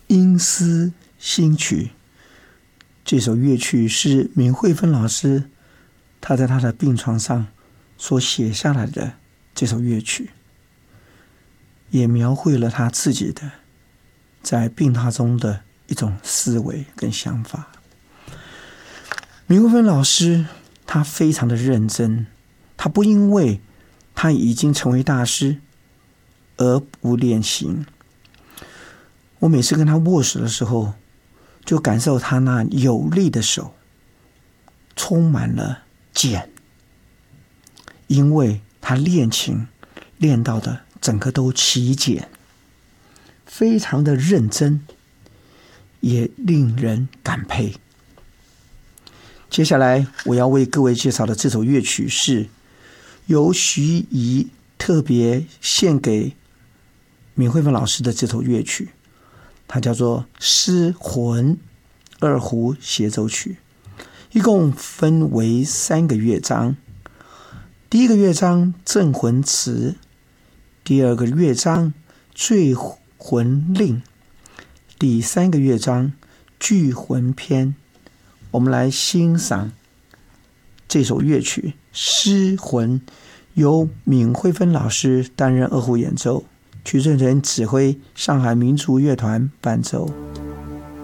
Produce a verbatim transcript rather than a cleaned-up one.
因思新曲》这首乐曲是闵惠芬老师他在他的病床上所写下来的这首乐曲，也描绘了他自己的在病榻中的一种思维跟想法。闵惠芬老师他非常的认真，他不因为他已经成为大师而不练琴。我每次跟他握手的时候，就感受他那有力的手充满了茧，因为他练琴练到的整个都起茧，非常的认真，也令人感佩。接下来我要为各位介绍的这首乐曲是由徐怡特别献给闵惠芬老师的这首乐曲，它叫做《诗魂二胡协奏曲》，一共分为三个乐章。第一个乐章镇魂词，第二个乐章醉魂令，第三个乐章聚魂篇。我们来欣赏这首乐曲《诗魂》，由闵惠芬老师担任二胡演奏，曲正人指挥上海民族乐团伴奏。